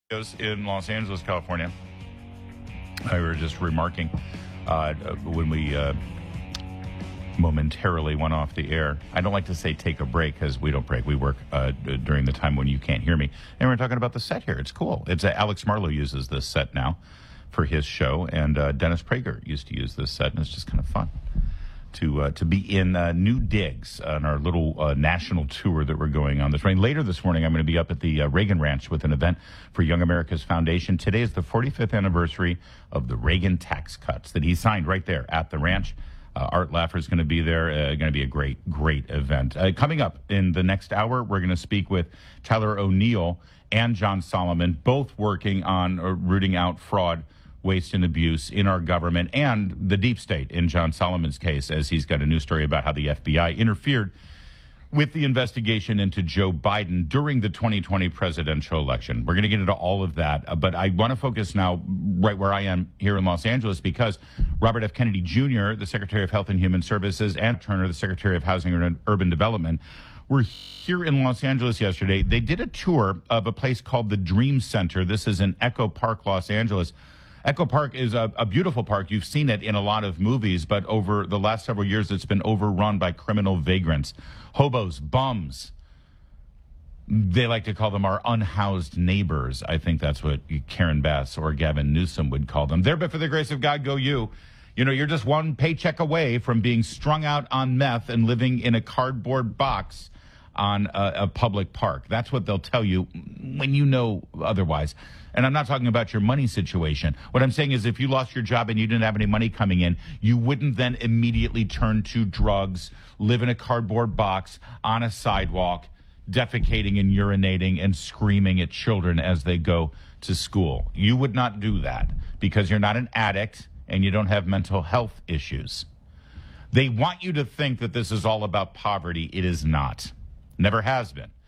In Los Angeles, California. I were just remarking when we momentarily went off the air. I don't like to say take a break because we don't break. We work during the time when you can't hear me. And we're talking about the set here. It's cool. It's Alex Marlow uses this set now for his show, and Dennis Prager used to use this set, and it's just kind of fun to be in new digs on our little national tour that we're going on this morning. Later this morning, I'm going to be up at the Reagan Ranch with an event for Young America's Foundation. Today is the 45th anniversary of the Reagan tax cuts that he signed right there at the ranch. Art Laffer is going to be there. Going to be a great event. Coming up in the next hour, we're going to speak with Tyler O'Neill and John Solomon, both working on rooting out fraud, waste, and abuse in our government and the deep state in John Solomon's case, as he's got a new story about how the FBI interfered with the investigation into Joe Biden during the 2020 presidential election. We're going to get into all of that, but I want to focus now right where I am here in Los Angeles, because Robert F. Kennedy Jr., the Secretary of Health and Human Services, and Turner, the Secretary of Housing and Urban Development, were here in Los Angeles yesterday. They did a tour of a place called the Dream Center. This is in Echo Park, Los Angeles. Echo Park is a beautiful park. You've seen it in a lot of movies, but over the last several years, it's been overrun by criminal vagrants, hobos, bums. They like to call them our unhoused neighbors. I think that's what Karen Bass or Gavin Newsom would call them. There, but for the grace of God, go you. You know, you're just one paycheck away from being strung out on meth and living in a cardboard box on a public park. That's what they'll tell you when you know otherwise. And I'm not talking about your money situation. What I'm saying is if you lost your job and you didn't have any money coming in, you wouldn't then immediately turn to drugs, live in a cardboard box on a sidewalk, defecating and urinating and screaming at children as they go to school. You would not do that because you're not an addict and you don't have mental health issues. They want you to think that this is all about poverty. It is not. Never has been.